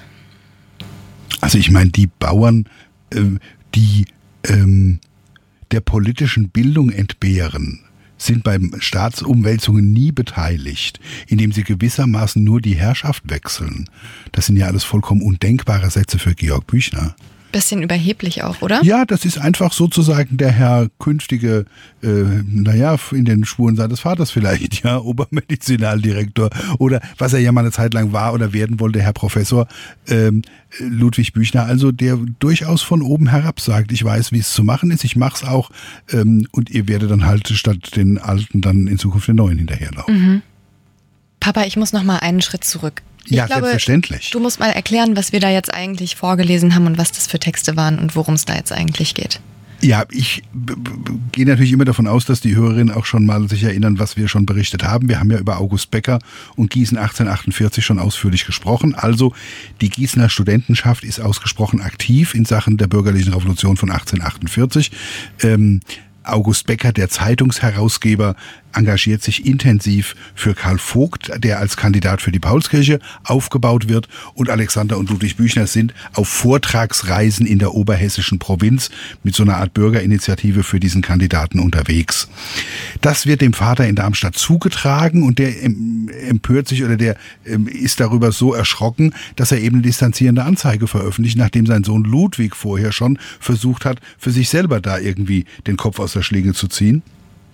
Also ich meine, die Bauern, äh, die ähm, der politischen Bildung entbehren, sind bei Staatsumwälzungen nie beteiligt, indem sie gewissermaßen nur die Herrschaft wechseln. Das sind ja alles vollkommen undenkbare Sätze für Georg Büchner. Bisschen überheblich auch, oder? Ja, das ist einfach sozusagen der Herr künftige, äh, naja, in den Spuren seines Vaters vielleicht, ja, Obermedizinaldirektor oder was er ja mal eine Zeit lang war oder werden wollte, Herr Professor ähm, Ludwig Büchner, also der durchaus von oben herab sagt, ich weiß, wie es zu machen ist, ich mach's auch ähm, und ihr werdet dann halt statt den Alten dann in Zukunft den Neuen hinterherlaufen. Mhm. Papa, ich muss noch mal einen Schritt zurück. Ich ja, glaube, selbstverständlich. Du musst mal erklären, was wir da jetzt eigentlich vorgelesen haben und was das für Texte waren und worum es da jetzt eigentlich geht. Ja, ich b- b- gehe natürlich immer davon aus, dass die Hörerinnen auch schon mal sich erinnern, was wir schon berichtet haben. Wir haben ja über August Becker und Gießen achtzehnhundertachtundvierzig schon ausführlich gesprochen. Also die Gießener Studentenschaft ist ausgesprochen aktiv in Sachen der bürgerlichen Revolution von achtzehnhundertachtundvierzig. Ähm, August Becker, der Zeitungsherausgeber, engagiert sich intensiv für Karl Vogt, der als Kandidat für die Paulskirche aufgebaut wird. Und Alexander und Ludwig Büchner sind auf Vortragsreisen in der oberhessischen Provinz mit so einer Art Bürgerinitiative für diesen Kandidaten unterwegs. Das wird dem Vater in Darmstadt zugetragen und der empört sich oder der ist darüber so erschrocken, dass er eben eine distanzierende Anzeige veröffentlicht, nachdem sein Sohn Ludwig vorher schon versucht hat, für sich selber da irgendwie den Kopf aus der Schlinge zu ziehen.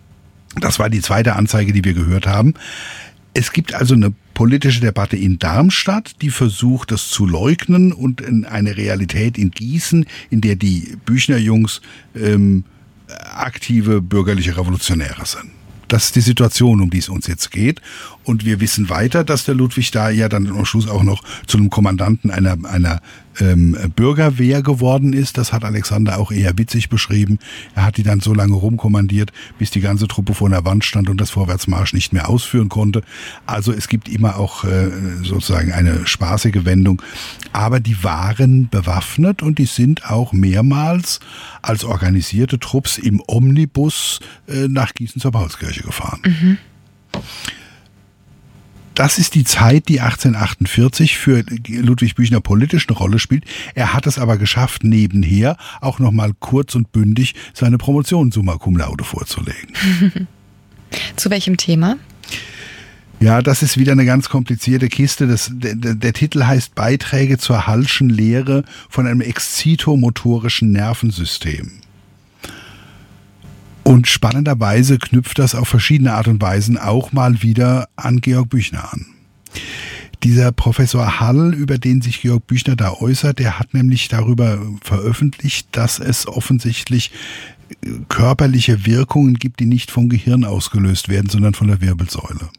Das war die zweite Anzeige, die wir gehört haben. Es gibt also eine politische Debatte in Darmstadt, die versucht, das zu leugnen und eine Realität in Gießen, in der die Büchner-Jungs ähm, aktive bürgerliche Revolutionäre sind. Das ist die Situation, um die es uns jetzt geht. Und wir wissen weiter, dass der Ludwig da ja dann am Schluss auch noch zu einem Kommandanten einer, einer ähm, Bürgerwehr geworden ist. Das hat Alexander auch eher witzig beschrieben. Er hat die dann so lange rumkommandiert, bis die ganze Truppe vor der Wand stand und das Vorwärtsmarsch nicht mehr ausführen konnte. Also es gibt immer auch äh, sozusagen eine spaßige Wendung. Aber die waren bewaffnet und die sind auch mehrmals als organisierte Trupps im Omnibus äh, nach Gießen zur Paulskirche gefahren. Mhm. Das ist die Zeit, die achtzehnhundertachtundvierzig für Ludwig Büchner politisch eine Rolle spielt. Er hat es aber geschafft, nebenher auch nochmal kurz und bündig seine Promotion summa cum laude vorzulegen. Zu welchem Thema? Ja, das ist wieder eine ganz komplizierte Kiste. Das, der, der Titel heißt Beiträge zur Hallschen Lehre von einem exzitomotorischen Nervensystem. Und spannenderweise knüpft das auf verschiedene Art und Weisen auch mal wieder an Georg Büchner an. Dieser Professor Hall, über den sich Georg Büchner da äußert, der hat nämlich darüber veröffentlicht, dass es offensichtlich körperliche Wirkungen gibt, die nicht vom Gehirn ausgelöst werden, sondern von der Wirbelsäule.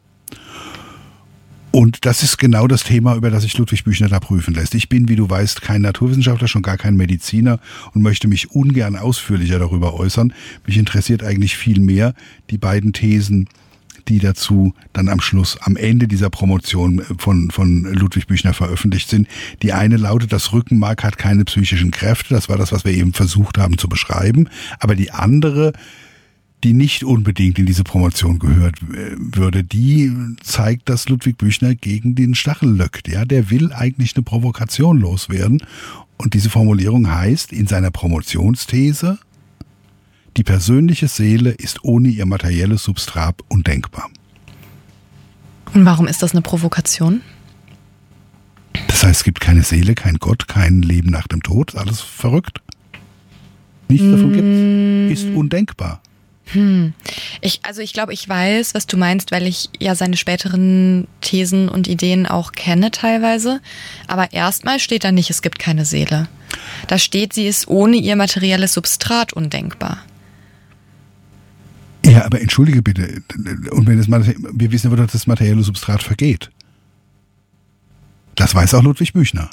Und das ist genau das Thema, über das sich Ludwig Büchner da prüfen lässt. Ich bin, wie du weißt, kein Naturwissenschaftler, schon gar kein Mediziner und möchte mich ungern ausführlicher darüber äußern. Mich interessiert eigentlich viel mehr die beiden Thesen, die dazu dann am Schluss, am Ende dieser Promotion von, von Ludwig Büchner veröffentlicht sind. Die eine lautet, das Rückenmark hat keine psychischen Kräfte. Das war das, was wir eben versucht haben zu beschreiben. Aber die andere, die nicht unbedingt in diese Promotion gehört würde, die zeigt, dass Ludwig Büchner gegen den Stachel löckt. Ja, der will eigentlich eine Provokation loswerden. Und diese Formulierung heißt in seiner Promotionsthese, die persönliche Seele ist ohne ihr materielles Substrat undenkbar. Und warum ist das eine Provokation? Das heißt, es gibt keine Seele, kein Gott, kein Leben nach dem Tod. Ist alles verrückt. Nichts mm. davon gibt ist undenkbar. Hm. Ich, also ich glaube, ich weiß, was du meinst, weil ich ja seine späteren Thesen und Ideen auch kenne teilweise. Aber erstmal steht da nicht, es gibt keine Seele. Da steht, sie ist ohne ihr materielles Substrat undenkbar. Ja, aber entschuldige bitte. Und wenn das, wir wissen aber, dass das materielle Substrat vergeht. Das weiß auch Ludwig Büchner.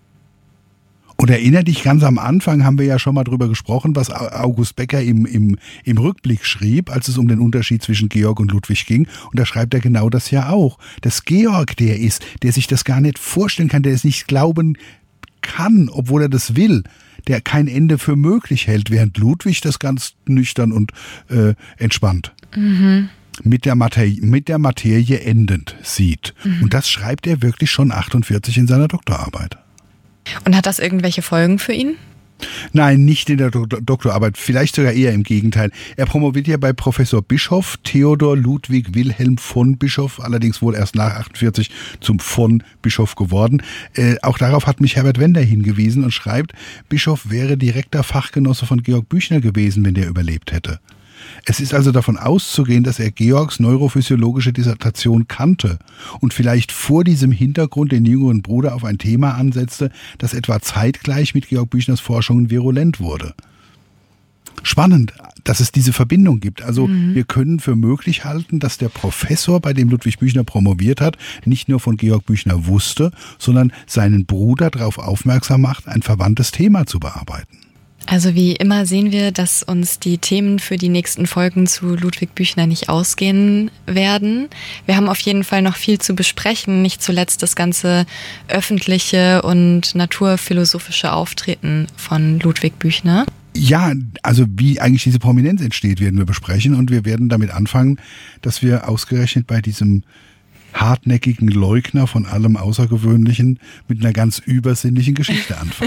Und erinnere dich, ganz am Anfang haben wir ja schon mal drüber gesprochen, was August Becker im, im, im Rückblick schrieb, als es um den Unterschied zwischen Georg und Ludwig ging. Und da schreibt er genau das ja auch. Dass Georg der ist, der sich das gar nicht vorstellen kann, der es nicht glauben kann, obwohl er das will, der kein Ende für möglich hält, während Ludwig das ganz nüchtern und äh, entspannt mhm. mit, der Materie, mit der Materie endend sieht. Mhm. Und das schreibt er wirklich schon achtundvierzig in seiner Doktorarbeit. Und hat das irgendwelche Folgen für ihn? Nein, nicht in der Do- Doktorarbeit, vielleicht sogar eher im Gegenteil. Er promoviert ja bei Professor Bischoff, Theodor Ludwig Wilhelm von Bischoff, allerdings wohl erst nach achtundvierzig zum von Bischoff geworden. Äh, auch darauf hat mich Herbert Wender hingewiesen und schreibt, Bischoff wäre direkter Fachgenosse von Georg Büchner gewesen, wenn der überlebt hätte. Es ist also davon auszugehen, dass er Georgs neurophysiologische Dissertation kannte und vielleicht vor diesem Hintergrund den jüngeren Bruder auf ein Thema ansetzte, das etwa zeitgleich mit Georg Büchners Forschungen virulent wurde. Spannend, dass es diese Verbindung gibt. Also mhm. wir können für möglich halten, dass der Professor, bei dem Ludwig Büchner promoviert hat, nicht nur von Georg Büchner wusste, sondern seinen Bruder darauf aufmerksam macht, ein verwandtes Thema zu bearbeiten. Also wie immer sehen wir, dass uns die Themen für die nächsten Folgen zu Ludwig Büchner nicht ausgehen werden. Wir haben auf jeden Fall noch viel zu besprechen, nicht zuletzt das ganze öffentliche und naturphilosophische Auftreten von Ludwig Büchner. Ja, also wie eigentlich diese Prominenz entsteht, werden wir besprechen und wir werden damit anfangen, dass wir ausgerechnet bei diesem hartnäckigen Leugner von allem Außergewöhnlichen mit einer ganz übersinnlichen Geschichte anfangen.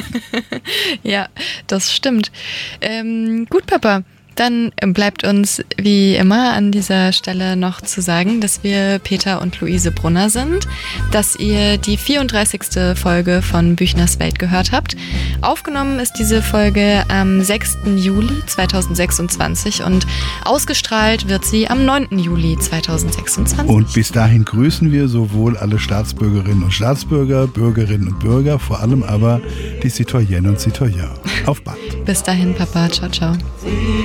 Ja, das stimmt. Ähm, gut, Papa. Dann bleibt uns wie immer an dieser Stelle noch zu sagen, dass wir Peter und Luise Brunner sind, dass ihr die vierunddreißigste Folge von Büchners Welt gehört habt. Aufgenommen ist diese Folge am sechsten Juli zweitausendsechsundzwanzig und ausgestrahlt wird sie am neunten Juli zweitausendsechsundzwanzig. Und bis dahin grüßen wir sowohl alle Staatsbürgerinnen und Staatsbürger, Bürgerinnen und Bürger, vor allem aber die Citoyennes und Citoyens. Auf bald. Bis dahin, Papa. Ciao, ciao.